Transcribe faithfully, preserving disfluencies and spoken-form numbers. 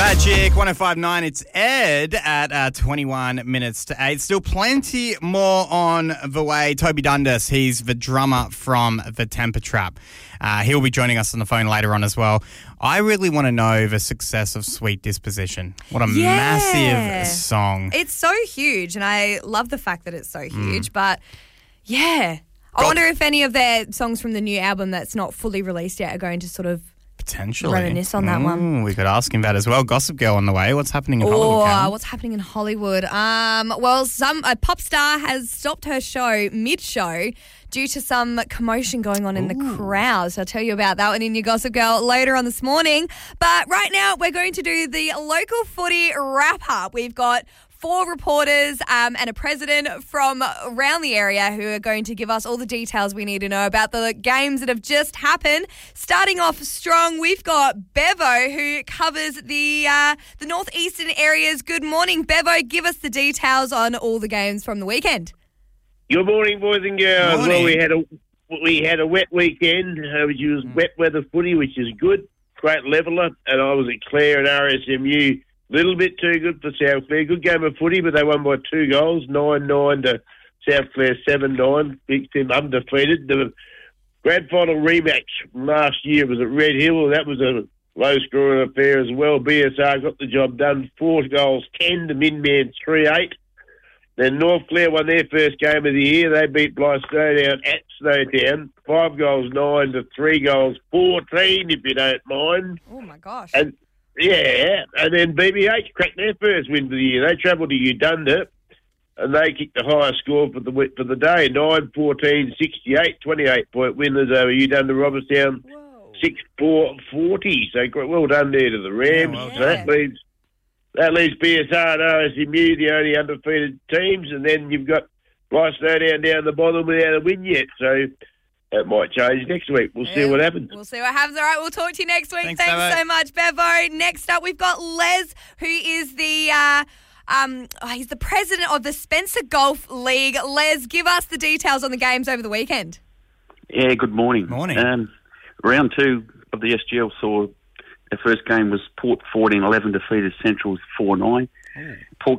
Magic one oh five point nine, it's Ed at uh, twenty-one minutes to eight. Still plenty more on the way. Toby Dundas, he's the drummer from The Temper Trap. Uh, he'll be joining us on the phone later on as well. I really want to know the success of Sweet Disposition. What a Yeah. massive song. It's so huge, and I love the fact that it's so huge, but yeah. I Got- wonder if any of their songs from the new album that's not fully released yet are going to sort of Potentially. reminisce on that one. Ooh, we could ask him that as well. Gossip Girl on the way. What's happening in Hollywood, Oh, Karen? what's happening in Hollywood? Um, well, some a pop star has stopped her show mid-show due to some commotion going on in the crowd. So I'll tell you about that one in your Gossip Girl later on this morning. But right now, we're going to do the local footy wrap-up. We've got four reporters um, and a president from around the area who are going to give us all the details we need to know about the games that have just happened. Starting off strong, we've got Bevo, who covers the uh, the northeastern areas. Good morning, Bevo. Give us the details on all the games from the weekend. Good morning, boys and girls. Morning. Well, we had a we had a wet weekend, uh, which was wet weather footy, which is good, great leveller. And I was at Clare and R S M U. Little bit too good for South Clare. Good game of footy, but they won by two goals, nine nine to South Clare seven nine. Big team undefeated. The grand final rematch last year was at Red Hill. That was a low-scoring affair as well. B S R got the job done. Four goals, ten to Minman, three eight. Then North Clare won their first game of the year. They beat Blythe Snowdown at Snowdown. Five goals, nine to three goals, fourteen, if you don't mind. Oh, my gosh. And yeah, and then B B H cracked their first win for the year. They travelled to Uganda, and they kicked the highest score for the for the day, nine fourteen sixty-eight, twenty-eight point winners over Uganda Robertstown, Whoa. six four forty. So great- well done there to the Rams. Yeah, well So that done. leaves that leaves B S R and R S M U the only undefeated teams, and then you've got Blythe Snowdown down the bottom without a win yet. So that might change next week. We'll see Yeah, what happens. We'll see what happens. All right, we'll talk to you next week. Thanks, Thanks, Bevo. so much, Bevo. Next up, we've got Les, who is the uh, um, oh, he's the president of the Spencer Golf League. Les, give us the details on the games over the weekend. Yeah, good morning. Morning. Um, round two of the S G L saw our first game was Port fourteen eleven defeated Central four nine. Port